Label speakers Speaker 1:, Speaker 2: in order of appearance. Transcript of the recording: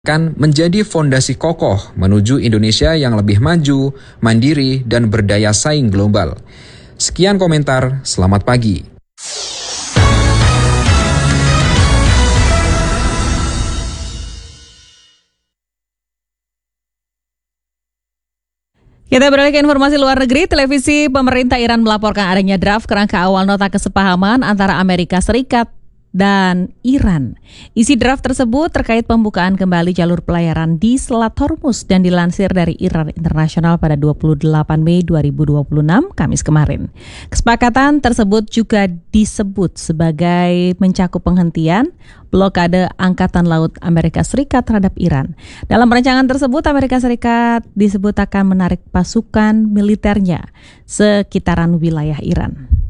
Speaker 1: akan menjadi fondasi kokoh menuju Indonesia yang lebih maju, mandiri, dan berdaya saing global. Sekian komentar, selamat pagi.
Speaker 2: Kita beralih ke informasi luar negeri. Televisi pemerintah Iran melaporkan adanya draft kerangka awal nota kesepahaman antara Amerika Serikat dan Iran. Isi draft tersebut terkait pembukaan kembali jalur pelayaran di Selat Hormuz dan dilansir dari Iran Internasional pada 28 Mei 2026, Kamis kemarin. Kesepakatan tersebut juga disebut sebagai mencakup penghentian blokade Angkatan Laut Amerika Serikat terhadap Iran. Dalam rancangan tersebut, Amerika Serikat disebut akan menarik pasukan militernya sekitaran wilayah Iran.